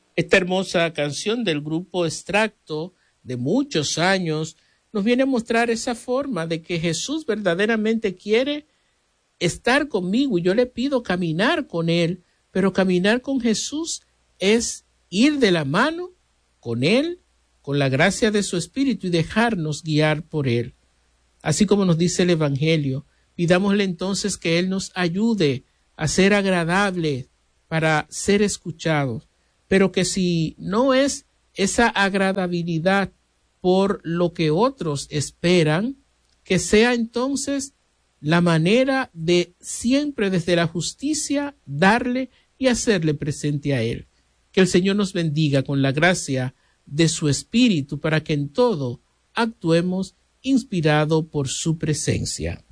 Esta hermosa canción del grupo Extracto, de muchos años, nos viene a mostrar esa forma de que Jesús verdaderamente quiere estar conmigo y yo le pido caminar con Él, pero caminar con Jesús es ir de la mano con Él, con la gracia de su Espíritu y dejarnos guiar por Él. Así como nos dice el Evangelio, pidámosle entonces que Él nos ayude a ser agradables para ser escuchados, pero que si no es esa agradabilidad por lo que otros esperan, que sea entonces la manera de siempre desde la justicia darle y hacerle presente a Él. Que el Señor nos bendiga con la gracia de su Espíritu para que en todo actuemos inspirado por su presencia.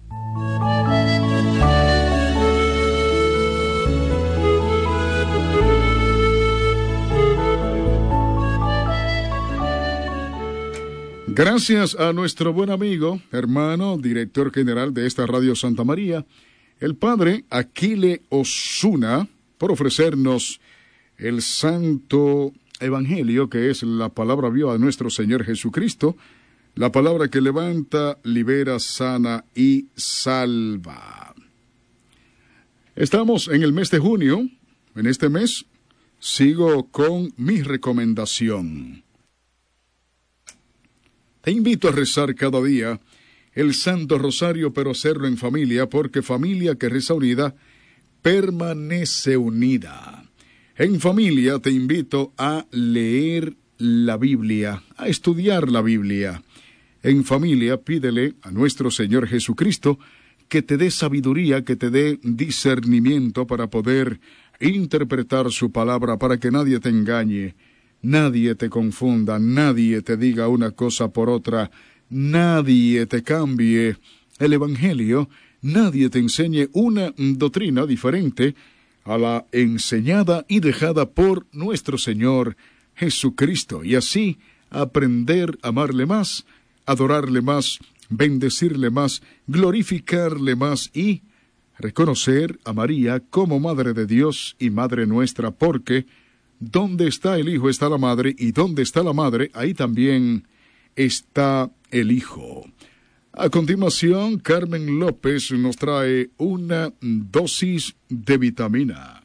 Gracias a nuestro buen amigo, hermano, director general de esta Radio Santa María, el padre Aquile Osuna, por ofrecernos el Santo Evangelio, que es la palabra viva de nuestro Señor Jesucristo, la palabra que levanta, libera, sana y salva. Estamos en el mes de junio. En este mes sigo con mi recomendación. Te invito a rezar cada día el Santo Rosario, pero hacerlo en familia, porque familia que reza unida permanece unida. En familia te invito a leer la Biblia, a estudiar la Biblia. En familia pídele a nuestro Señor Jesucristo que te dé sabiduría, que te dé discernimiento para poder interpretar su palabra, para que nadie te engañe. Nadie te confunda, nadie te diga una cosa por otra, nadie te cambie el Evangelio, nadie te enseñe una doctrina diferente a la enseñada y dejada por nuestro Señor Jesucristo, y así aprender a amarle más, adorarle más, bendecirle más, glorificarle más y reconocer a María como Madre de Dios y Madre nuestra, porque donde está el Hijo está la Madre, y donde está la Madre, ahí también está el Hijo. A continuación, Carmen López nos trae una dosis de vitamina.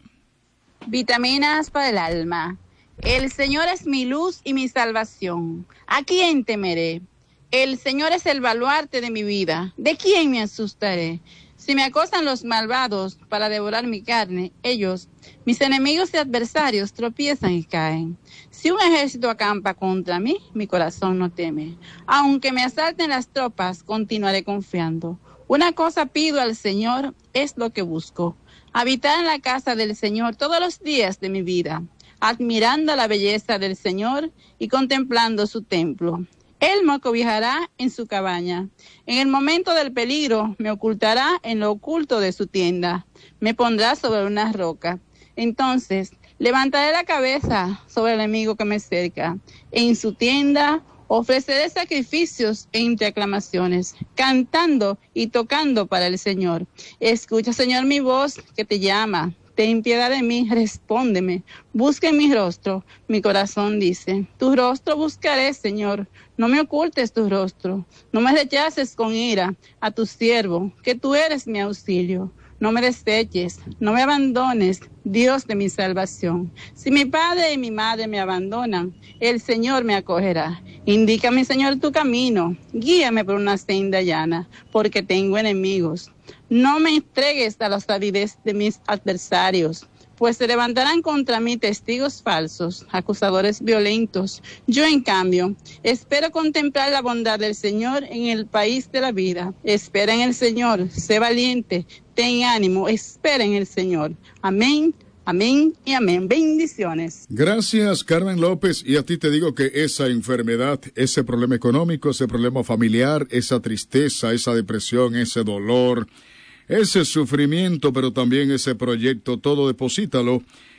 Vitaminas para el alma. El Señor es mi luz y mi salvación. ¿A quién temeré? El Señor es el baluarte de mi vida. ¿De quién me asustaré? Si me acosan los malvados para devorar mi carne, ellos, mis enemigos y adversarios, tropiezan y caen. Si un ejército acampa contra mí, mi corazón no teme. Aunque me asalten las tropas, continuaré confiando. Una cosa pido al Señor, es lo que busco: habitar en la casa del Señor todos los días de mi vida, admirando la belleza del Señor y contemplando su templo. Él me acobijará en su cabaña. En el momento del peligro me ocultará en lo oculto de su tienda. Me pondrá sobre una roca. Entonces levantaré la cabeza sobre el enemigo que me cerca. En su tienda ofreceré sacrificios entre aclamaciones, cantando y tocando para el Señor. Escucha, Señor, mi voz que te llama. Ten piedad de mí, respóndeme. Busca en mi rostro. Mi corazón dice: tu rostro buscaré, Señor. No me ocultes tu rostro. No me rechaces con ira a tu siervo, que tú eres mi auxilio. No me deseches, no me abandones, Dios de mi salvación. Si mi padre y mi madre me abandonan, el Señor me acogerá. Indícame, Señor, tu camino. Guíame por una senda llana, porque tengo enemigos. No me entregues a los avides de mis adversarios, pues se levantarán contra mí testigos falsos, acusadores violentos. Yo, en cambio, espero contemplar la bondad del Señor en el país de la vida. Espera en el Señor, sé valiente, ten ánimo, espera en el Señor. Amén, amén y amén. Bendiciones. Gracias, Carmen López. Y a ti te digo que esa enfermedad, ese problema económico, ese problema familiar, esa tristeza, esa depresión, ese dolor, ese sufrimiento, pero también ese proyecto, todo deposítalo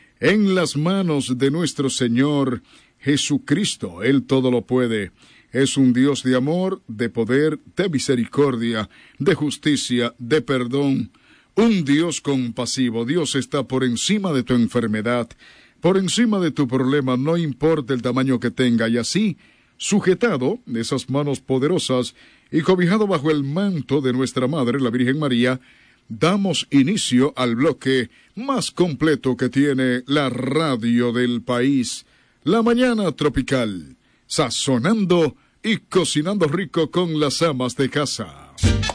en las manos de nuestro Señor Jesucristo. Él todo lo puede. Es un Dios de amor, de poder, de misericordia, de justicia, de perdón. Un Dios compasivo. Dios está por encima de tu enfermedad, por encima de tu problema, no importa el tamaño que tenga, y así, sujetado de esas manos poderosas y cobijado bajo el manto de nuestra Madre, la Virgen María, damos inicio al bloque más completo que tiene la radio del país, La Mañana Tropical, sazonando y cocinando rico con las amas de casa.